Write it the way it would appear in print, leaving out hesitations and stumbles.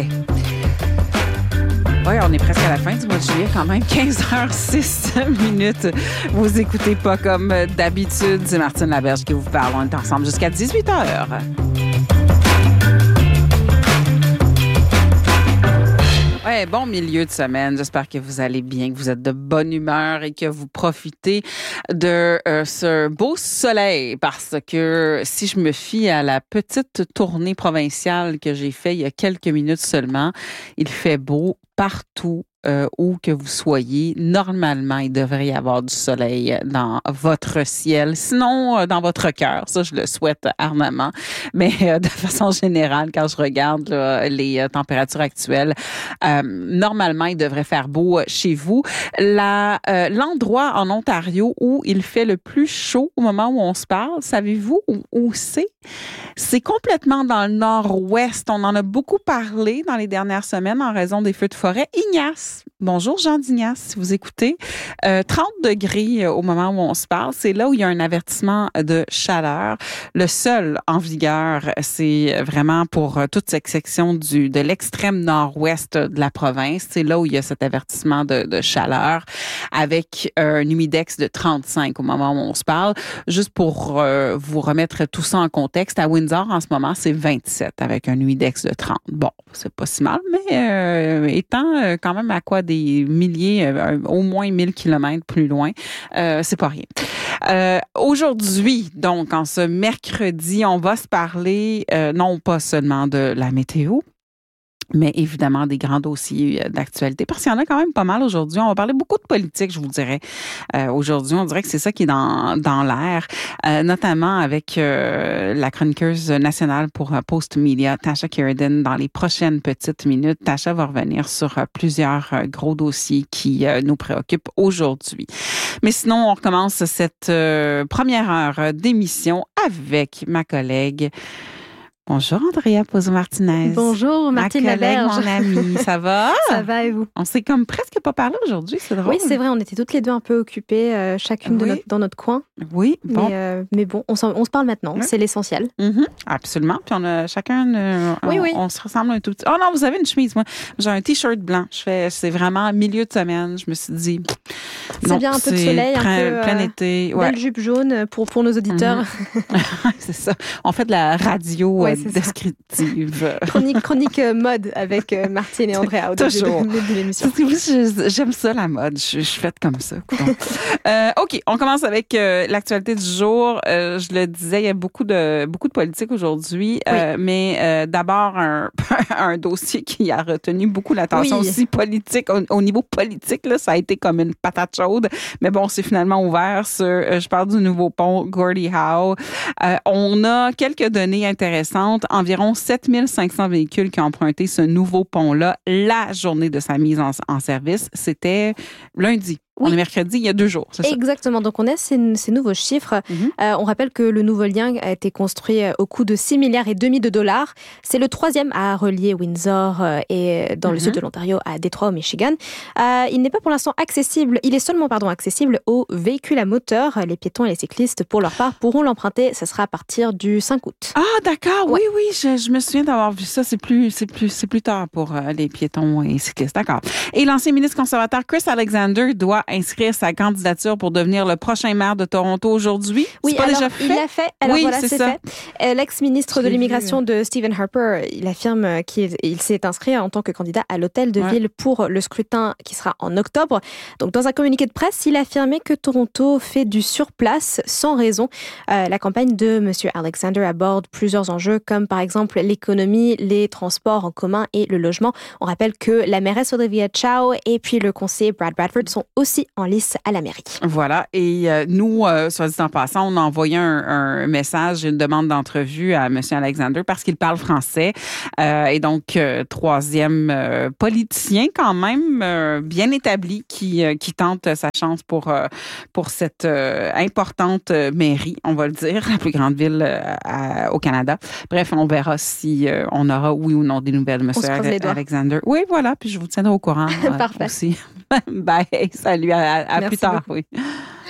juillet. Oui, on est presque à la fin du mois de juillet quand même. 15h06 minutes. Vous écoutez pas comme d'habitude. C'est Martine Laberge qui vous parle. On est ensemble jusqu'à 18h. Ouais, bon milieu de semaine. J'espère que vous allez bien, que vous êtes de bonne humeur et que vous profitez de ce beau soleil. Parce que si je me fie à la petite tournée provinciale que j'ai faite il y a quelques minutes seulement, il fait beau partout. Où que vous soyez, normalement, il devrait y avoir du soleil dans votre ciel. Sinon, dans votre cœur. Ça, je le souhaite ardemment. Mais de façon générale, quand je regarde là, les températures actuelles, normalement, il devrait faire beau chez vous. L'endroit en Ontario où il fait le plus chaud au moment où on se parle, savez-vous où c'est? C'est complètement dans le nord-ouest. On en a beaucoup parlé dans les dernières semaines en raison des feux de forêt. Ignace. Bonjour Jean d'Ignace, si vous écoutez. 30 degrés au moment où on se parle. C'est là où il y a un avertissement de chaleur. Le seul en vigueur, c'est vraiment pour toute cette section de l'extrême nord-ouest de la province. C'est là où il y a cet avertissement de chaleur avec un humidex de 35 au moment où on se parle. Juste pour vous remettre tout ça en contexte, à Windsor, en ce moment, c'est 27 avec un humidex de 30. Bon, c'est pas si mal, mais étant quand même à quoi des milliers, au moins 1000 kilomètres plus loin, c'est pas rien. Aujourd'hui, donc, en ce mercredi, on va se parler non pas seulement de la météo, mais évidemment des grands dossiers d'actualité, parce qu'il y en a quand même pas mal aujourd'hui. On va parler beaucoup de politique, je vous dirais. Aujourd'hui, on dirait que c'est ça qui est dans l'air, notamment avec la chroniqueuse nationale pour Post Media, Tasha Keridan, dans les prochaines petites minutes. Tasha va revenir sur plusieurs gros dossiers qui nous préoccupent aujourd'hui. Mais sinon, on recommence cette première heure d'émission avec ma collègue. Bonjour Andrea Pozzo-Martinez. Bonjour Martine Laberge. Mon amie, ça va? Ça va et vous? On s'est comme presque pas parlé aujourd'hui, c'est drôle. Oui, c'est vrai, on était toutes les deux un peu occupées, chacune dans notre coin. Oui, bon. Mais bon, on se parle maintenant, c'est l'essentiel. Mm-hmm, absolument, puis on a chacun, on se ressemble un tout petit. Oh non, vous avez une chemise, moi. J'ai un t-shirt blanc. C'est vraiment milieu de semaine, je me suis dit. C'est bien un peu de soleil, un peu plein été. Ouais. Belle jupe jaune pour nos auditeurs. Mm-hmm. C'est ça. On fait de la radio descriptive. Chronique mode avec Martine et Andrea au début de l'émission. J'aime ça, la mode. Je suis faite comme ça. OK, on commence avec l'actualité du jour. Je le disais, il y a beaucoup de politique aujourd'hui, mais d'abord un dossier qui a retenu beaucoup l'attention aussi politique. Au niveau politique, là, ça a été comme une patate chaude, mais bon, c'est finalement ouvert sur, je parle du nouveau pont Gordie Howe. On a quelques données intéressantes. Environ 7500 véhicules qui ont emprunté ce nouveau pont-là la journée de sa mise en service. C'était lundi. Oui. On est mercredi, il y a 2 jours, c'est ça? Exactement. Donc, on a ces nouveaux chiffres. Mm-hmm. On rappelle que le nouveau lien a été construit au coût de 6,5 milliards de dollars. C'est le 3e à relier Windsor et dans le sud de l'Ontario à Détroit, au Michigan. Il n'est pas pour l'instant accessible. Il est seulement, accessible aux véhicules à moteur. Les piétons et les cyclistes, pour leur part, pourront l'emprunter. Ça sera à partir du 5 août. Ah, d'accord. Ouais. Oui, je me souviens d'avoir vu ça. C'est plus tard pour les piétons et cyclistes. D'accord. Et l'ancien ministre conservateur Chris Alexander doit inscrire sa candidature pour devenir le prochain maire de Toronto aujourd'hui. Oui, c'est pas alors, déjà fait? Il l'a fait. Alors oui, voilà, c'est ça. Fait. L'ex-ministre de l'immigration de Stephen Harper, il affirme qu'il s'est inscrit en tant que candidat à l'hôtel de ville pour le scrutin qui sera en octobre. Donc, dans un communiqué de presse, il a affirmé que Toronto fait du surplace sans raison. La campagne de M. Alexander aborde plusieurs enjeux comme par exemple l'économie, les transports en commun et le logement. On rappelle que la mairesse Olivia Chow et puis le conseiller Brad Bradford sont aussi en lice à la mairie. Voilà. Et nous, soit dit en passant, on a envoyé un message, une demande d'entrevue à M. Alexander parce qu'il parle français. Et donc, 3e politicien quand même bien établi qui tente sa chance pour cette importante mairie, on va le dire, la plus grande ville au Canada. Bref, on verra si on aura oui ou non des nouvelles, M. Alexander. Oui, voilà. Puis je vous tiendrai au courant Parfait. aussi. Bye. Salut. À plus tard. Beaucoup. Oui.